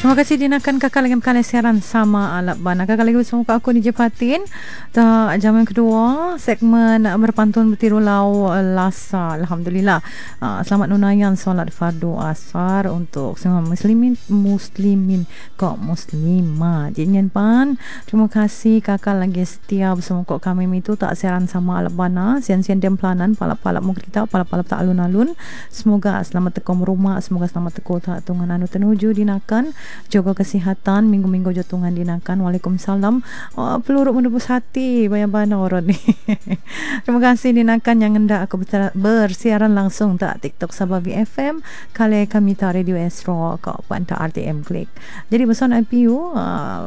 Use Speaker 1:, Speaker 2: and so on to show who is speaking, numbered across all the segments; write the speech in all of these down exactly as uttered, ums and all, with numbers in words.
Speaker 1: Terima kasih dinakan kakak lagi berkali siaran sama Alap Bana. Kakak lagi bersama aku D J Fatin. Tak jam yang kedua segmen berpantun bertiru lau Lasa. Alhamdulillah. Uh, selamat nunaian solat fardu asar untuk semua muslimin muslimin kok muslimah. Jinyan pan. Terima kasih kakak lagi setia bersama kok kami itu tak siaran sama Alap Bana. Sian-sian demplanan palap-palap mukrita, palap-palap tak alun-alun. Semoga selamat tekom rumah, semoga selamat teko tak tungan anu tenuju dinakan. Jaga kesihatan, minggu-minggu jotungan dinakan. Waalaikumsalam. Oh, peluru menebus hati banyak-banyak orang ni. Terima kasih dinakan yang hendak aku bersiaran langsung tak TikTok Sababi F M, kali kami tak Radio Astro kau pantau R T M Klik. Jadi bersama I P U uh,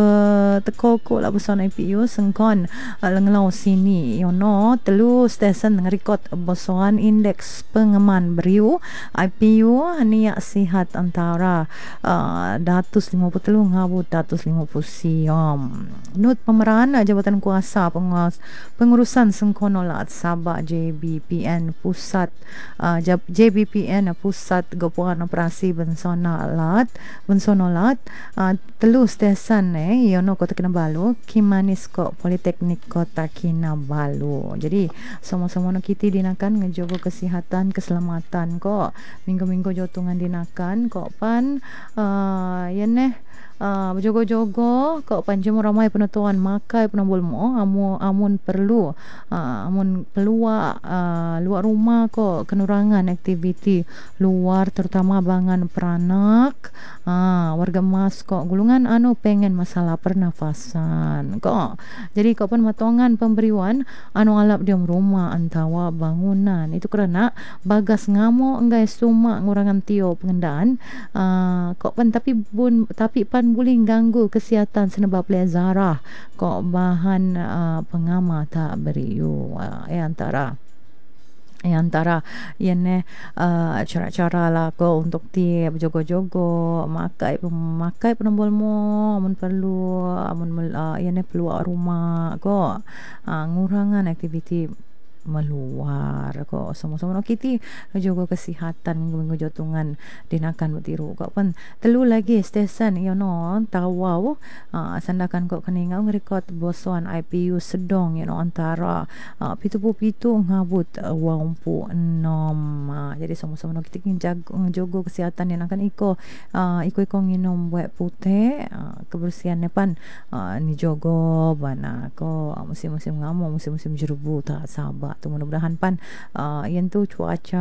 Speaker 1: peteko lah bersama I P U sengkon uh, lengelau sini you know telu stesen ngerekod besoan indeks pengeman beriu I P U niat sihat antara uh, datus lima puluh telu ngabut datus lima puluh siam. Nut pemeran Jabatan Kuasa Penguas, Pengurusan Sengkonolat Sabah J B P N Pusat uh, J B P N Pusat Gabungan Operasi Bensonalat Bensonolat uh, telu stesen eh yono Kota Kinabalu Kimanis kok Politeknik Kota Kinabalu. Jadi sama-sama nak kita dinakan ngejogo kesihatan keselamatan kok minggu-minggu jotungan dinakan kok pan uh, ya neh Uh, berjogo-jogo kau panjang ramai penonton makai penambul mo amu amun perlu uh, amun peluang uh, luar rumah kok kenurangan aktiviti luar terutama bangan peranak uh, warga mas kok gulungan anu pengen masalah pernafasan kok jadi kau pan matongan pemberian anu alap diam rumah antawa bangunan itu kerana bagas ngamo enggak suma ngurangan tio pengendaan uh, kok pan tapi bun tapi pan boleh ganggu kesihatan senebab pelazarah kok bahan uh, pengama tak beriu uh, eh antara eh antara yang uh, cara-cara lah kau untuk tiap jogo-jogo makai memakai penambal mo amun perlu amun uh, yang peluang rumah kok uh, ngurangan aktiviti meluar kok sama-sama nak kita jaga kesihatan minggu-minggu jotungan dinakan bertiru kok pun telu lagi stesen you know tawau uh, sandakan kok keningau ngerekod bosuan I P U sedong you know antara uh, pitu-pitu ngabut uh, wampu enam uh, jadi sama-sama nak kita jaga jaga kesihatan dinakan iko uh, iko-iko nginum buat putih uh, kebersihan depan uh, ni jogo bana ko uh, musim-musim ngamo musim-musim jerubu tak sabar tu mudah-mudahan pan uh, yang tu cuaca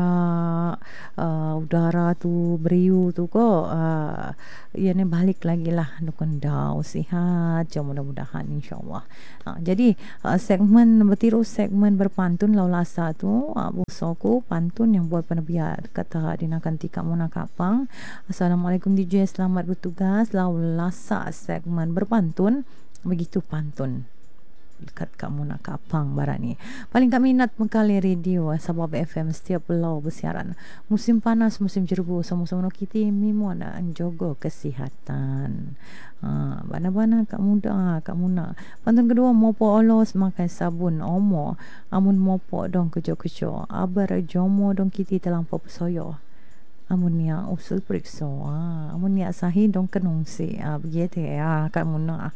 Speaker 1: uh, udara tu beriu tu ko uh, yang balik lagi lah dukun dau sihat jom mudah-mudahan insyaallah. Uh, jadi uh, segmen bertiru segmen berpantun lau lasa tu uh, busoku pantun yang buat penebiat kata dinakan tika muna kapang. Assalamualaikum D J, selamat bertugas lau lasa segmen berpantun begitu pantun dekat kamu nak kapang barat ni. Paling kami minat mengkali radio Sabah F M setiap pulau bersiaran. Musim panas, musim jerubu, sama-sama nak kita mimo nak jogo kesihatan. Ha, bana-bana kak muda, kak muna. Pantun kedua mopo olos makai sabun omo. Amun mopo dong kejo-kejo. Abar jomo dong kita terlampau pesoyo. Amun niya usul periksa ah, amun niya sahi dong kenungsi ah, begitu ya kak muna.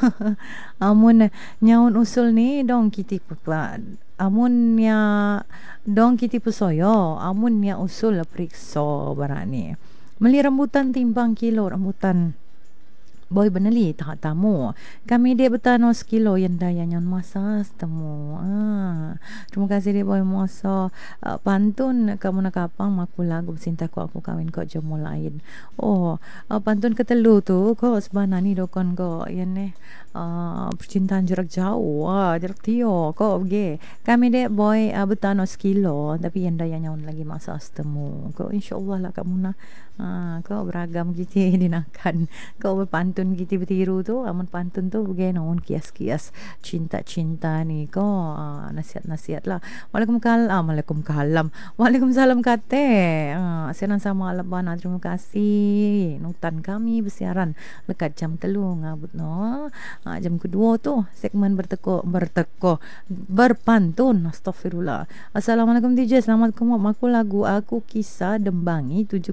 Speaker 1: Amun nyaun usul ni dong kiti pa amun niya dong kiti pusoyo amun niya usul periksa barani meli rambutan timbang kilo rambutan boy beneli tak tamu kami dia betano sekilo yang daya nyan masa temu ah terima kasih dia boy masa uh, pantun kamu nak kapang maku lagu cinta ku aku kawin kau jomo lain oh uh, pantun ketelu tu kau sebenarnya ni dokon kau yang ni uh, percintaan jarak jauh ah jarak tio kau ge kami dia boy uh, betano sekilo tapi yang daya nyan lagi masa temu kau insyaallah lah kamu nak ah kau beragam gitu dinakan kau berpantun kita bertiru tu amun pantun tu bagaimana kias-kias cinta-cinta ni ko uh, nasihat-nasihat lah. Waalaikumsalam ah, Waalaikumsalam Waalaikumsalam kate uh, siaran sama Alabana terima kasih nutan kami bersiaran lekat jam telu ngabut no uh, jam kedua tu segmen berteko berteko berpantun astagfirullah. Assalamualaikum D J, selamat kemuk maku lagu aku kisah dembangi tujuh kutak di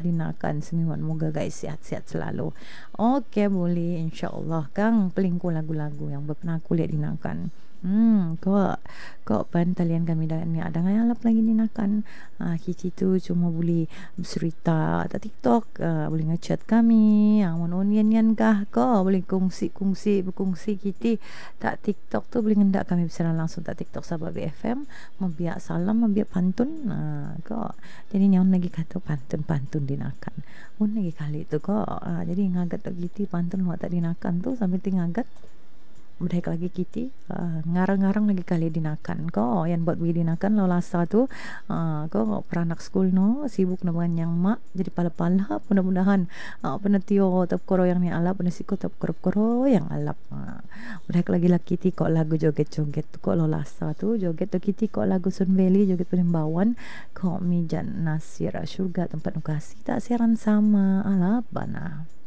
Speaker 1: dinakan semiwan. Moga guys sihat-sihat selalu. Okey, boleh insyaallah kang pelingku lagu-lagu yang pernah aku lihat dinakan. Hmm, kok kok pan talian kami dah ni ada ngalap lagi dinakan. Ah, Kiki tu cuma boleh bercerita tak TikTok, ah, boleh ngechat kami, yang ah, onian kah kok boleh kongsi-kongsi berkongsi Kiti tak TikTok tu boleh ngendak kami berseram langsung tak TikTok Sabah B F M membiak salam membiak pantun. Ah, kok jadi nyaun lagi kata pantun-pantun dinakan. Un lagi kali tu kok. Ah, jadi ngagat tak Kiti pantun wak tak dinakan tu sampai tingagat Berdaik lagi Kiti uh, ngarang-ngarang lagi kali dinakan ko yang buat bagi dinakan lo lasa tu uh, ko peranak school no sibuk na yang mak jadi pala-pala mudah-mudahan uh, penatio tap koro yang ni alap pena siko tap koro-koro yang alap uh, berdaik lagi lah Kiti ko lagu joget-joget ko lo lasa tu joget tu Kiti ko lagu Sun Valley joget Penimbawan ko Mijan Nasir surga tempat nukasi tak siaran sama alap bana.